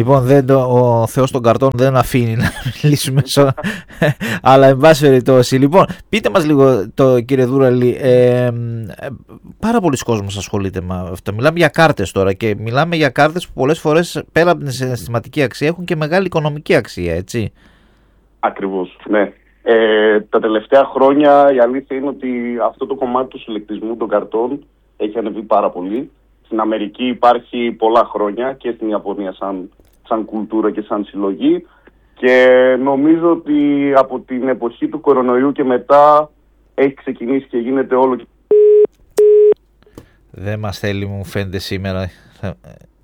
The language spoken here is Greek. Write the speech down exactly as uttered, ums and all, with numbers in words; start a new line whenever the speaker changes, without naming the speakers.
Λοιπόν, δεν το, ο Θεός των καρτών δεν αφήνει να μιλήσουμε, αλλά εν πάση περιπτώσει. Λοιπόν, πείτε μας λίγο, το, κύριε Δούραλη, ε, ε, πάρα πολλοί κόσμος ασχολείται με αυτό. Μιλάμε για κάρτες τώρα και μιλάμε για κάρτες που πολλές φορές πέρα από την συναισθηματική αξία έχουν και μεγάλη οικονομική αξία, έτσι.
Ακριβώς, ναι. Ε, τα τελευταία χρόνια η αλήθεια είναι ότι αυτό το κομμάτι του συλλεκτισμού των καρτών έχει ανεβεί πάρα πολύ. Στην Αμερική υπάρχει πολλά χρόνια και στην Ιαπωνία σαν, σαν κουλτούρα και σαν συλλογή, και νομίζω ότι από την εποχή του κορονοϊού και μετά έχει ξεκινήσει και γίνεται όλο.
Δεν μας θέλει, μου φαίνεται σήμερα.